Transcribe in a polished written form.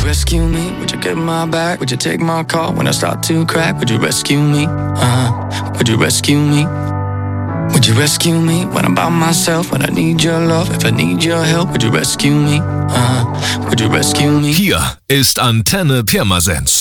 rescue me? Would you get my back? Would you take my call when I start to crack? Would you rescue me? Would you rescue me? Would you rescue me when I'm by myself? When I need your love, if I need your help, would you rescue me? Would you rescue me? Hier ist Antenne Pirmasens.